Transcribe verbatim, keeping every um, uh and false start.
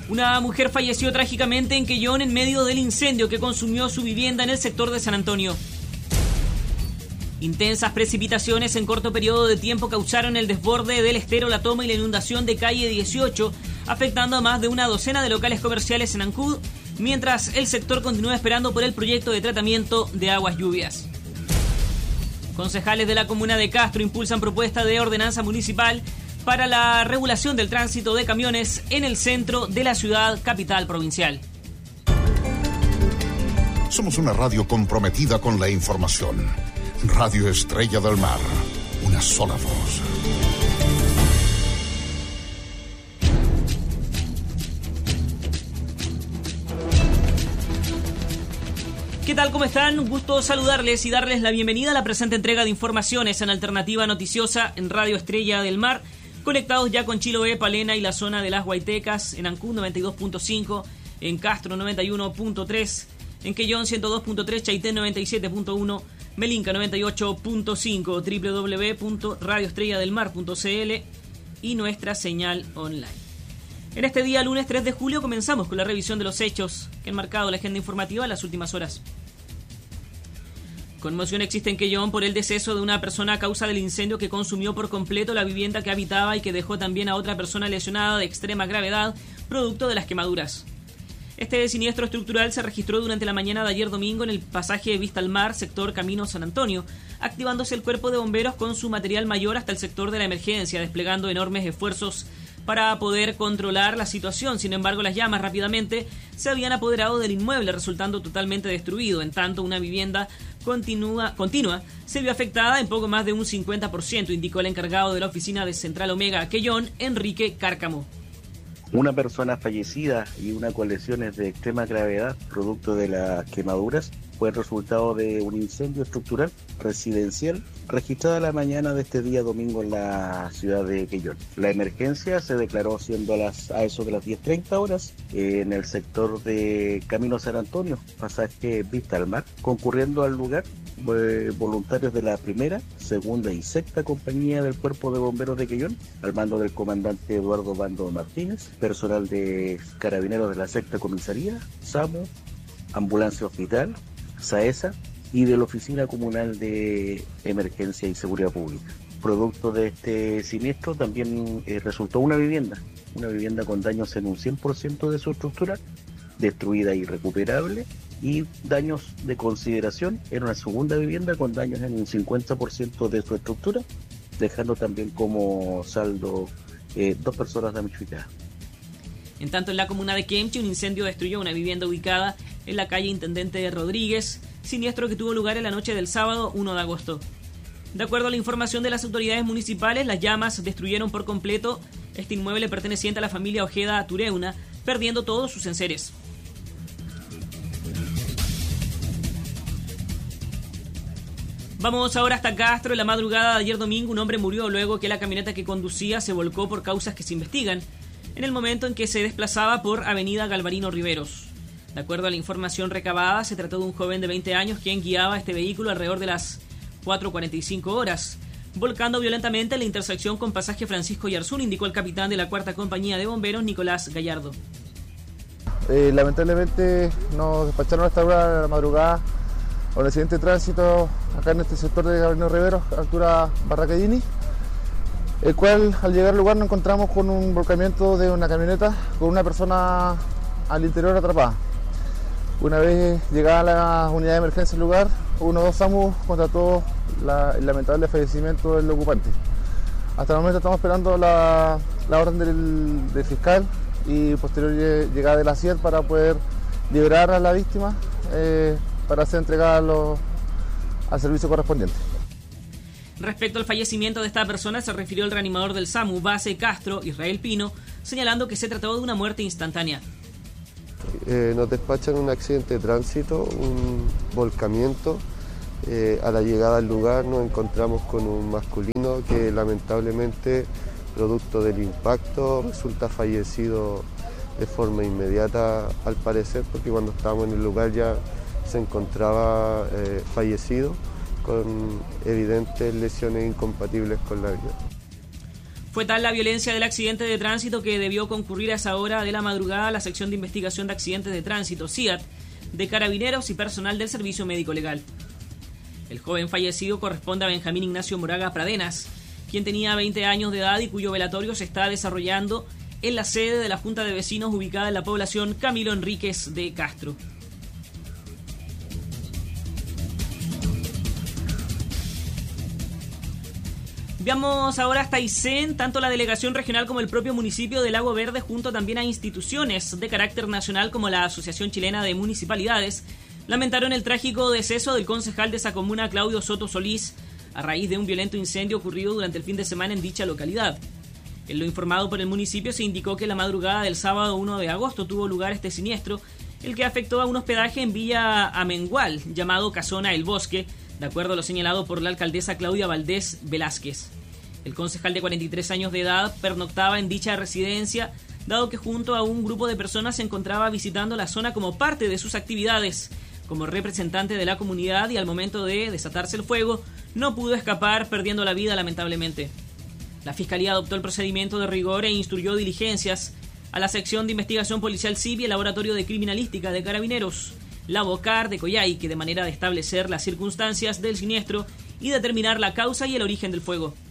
Una mujer falleció trágicamente en Quellón en medio del incendio que consumió su vivienda en el sector de San Antonio. Intensas precipitaciones en corto periodo de tiempo causaron el desborde del estero La Toma y la inundación de calle dieciocho, afectando a más de una docena de locales comerciales en Ancud, mientras el sector continúa esperando por el proyecto de tratamiento de aguas lluvias. Concejales de la comuna de Castro impulsan propuesta de ordenanza municipal para la regulación del tránsito de camiones en el centro de la ciudad capital provincial. Somos una radio comprometida con la información. Radio Estrella del Mar, una sola voz. ¿Qué tal? ¿Cómo están? Un gusto saludarles y darles la bienvenida a la presente entrega de informaciones en Alternativa Noticiosa en Radio Estrella del Mar, conectados ya con Chiloé, Palena y la zona de las Guaitecas, en Ancud noventa y dos punto cinco, en Castro noventa y uno punto tres, en Quellón ciento dos punto tres, Chaitén noventa y siete punto uno, Melinca noventa y ocho punto cinco, doble u doble u doble u punto radio estrella del mar punto c l y nuestra señal online. En este día, lunes tres de julio, comenzamos con la revisión de los hechos que han marcado la agenda informativa en las últimas horas. Conmoción existe en Quellón por el deceso de una persona a causa del incendio que consumió por completo la vivienda que habitaba y que dejó también a otra persona lesionada de extrema gravedad, producto de las quemaduras. Este siniestro estructural se registró durante la mañana de ayer domingo en el pasaje Vista al Mar, sector Camino San Antonio, activándose el cuerpo de bomberos con su material mayor hasta el sector de la emergencia, desplegando enormes esfuerzos para poder controlar la situación. Sin embargo, las llamas rápidamente se habían apoderado del inmueble, resultando totalmente destruido. En tanto, una vivienda continua, continua se vio afectada en poco más de un cincuenta por ciento, indicó el encargado de la oficina de Central Omega Quellón, Enrique Cárcamo. Una persona fallecida y una con lesiones de extrema gravedad, producto de las quemaduras, fue el resultado de un incendio estructural residencial registrada la mañana de este día domingo en la ciudad de Quellón. La emergencia se declaró siendo a, las, a eso de las diez treinta horas eh, en el sector de Camino San Antonio, pasaje Vista al Mar, concurriendo al lugar eh, voluntarios de la primera, segunda y sexta compañía del Cuerpo de Bomberos de Quellón, al mando del comandante Eduardo Bando Martínez, personal de carabineros de la sexta comisaría, SAMU, ambulancia hospital, SAESA y de la Oficina Comunal de Emergencia y Seguridad Pública. Producto de este siniestro también eh, resultó una vivienda, una vivienda con daños en un cien por ciento de su estructura, destruida e irrecuperable, y daños de consideración en una segunda vivienda con daños en un cincuenta por ciento de su estructura, dejando también como saldo eh, dos personas damnificadas. En tanto, en la comuna de Kemchi, un incendio destruyó una vivienda ubicada en la calle Intendente Rodríguez, siniestro que tuvo lugar en la noche del sábado uno de agosto. De acuerdo a la información de las autoridades municipales, las llamas destruyeron por completo este inmueble perteneciente a la familia Ojeda Tureuna, perdiendo todos sus enseres. Vamos ahora hasta Castro. En la madrugada de ayer domingo, un hombre murió luego que la camioneta que conducía se volcó por causas que se investigan, en el momento en que se desplazaba por Avenida Galvarino Riveros. De acuerdo a la información recabada, se trató de un joven de veinte años quien guiaba este vehículo alrededor de las cuatro cuarenta y cinco horas, volcando violentamente en la intersección con pasaje Francisco Yarzún, indicó el capitán de la cuarta compañía de bomberos, Nicolás Gallardo. Eh, lamentablemente nos despacharon a esta hora de la madrugada a un accidente de tránsito acá en este sector de Galvarino Riveros, altura Barracadini, el cual al llegar al lugar nos encontramos con un volcamiento de una camioneta con una persona al interior atrapada. Una vez llegada la unidad de emergencia al lugar, uno o dos SAMU constató la, el lamentable fallecimiento del ocupante. Hasta el momento estamos esperando la, la orden del, del fiscal y posterior llegada de la C I E R para poder liberar a la víctima eh, para ser entregada a los, al servicio correspondiente. Respecto al fallecimiento de esta persona, se refirió el reanimador del SAMU, Base Castro, Israel Pino, señalando que se trató de una muerte instantánea. Eh, nos despachan un accidente de tránsito, un volcamiento. Eh, a la llegada al lugar nos encontramos con un masculino que lamentablemente, producto del impacto, resulta fallecido de forma inmediata al parecer, porque cuando estábamos en el lugar ya se encontraba eh, fallecido con evidentes lesiones incompatibles con la vida. Fue tal la violencia del accidente de tránsito que debió concurrir a esa hora de la madrugada a la sección de investigación de accidentes de tránsito, C I A T, de Carabineros y personal del Servicio Médico Legal. El joven fallecido corresponde a Benjamín Ignacio Moraga Pradenas, quien tenía veinte años de edad y cuyo velatorio se está desarrollando en la sede de la Junta de Vecinos ubicada en la población Camilo Enríquez de Castro. Veamos ahora hasta Aysén. Tanto la delegación regional como el propio municipio de Lago Verde, junto también a instituciones de carácter nacional como la Asociación Chilena de Municipalidades, lamentaron el trágico deceso del concejal de esa comuna, Claudio Soto Solís, a raíz de un violento incendio ocurrido durante el fin de semana en dicha localidad. En lo informado por el municipio se indicó que la madrugada del sábado uno de agosto tuvo lugar este siniestro, el que afectó a un hospedaje en Villa Amengual, llamado Casona El Bosque, de acuerdo a lo señalado por la alcaldesa Claudia Valdés Velázquez. El concejal de cuarenta y tres años de edad pernoctaba en dicha residencia, dado que junto a un grupo de personas se encontraba visitando la zona como parte de sus actividades. Como representante de la comunidad y al momento de desatarse el fuego, no pudo escapar, perdiendo la vida lamentablemente. La Fiscalía adoptó el procedimiento de rigor e instruyó diligencias a la sección de investigación policial C I B y el laboratorio de criminalística de Carabineros, la Bocar de Coyhaique, de manera de establecer las circunstancias del siniestro y determinar la causa y el origen del fuego.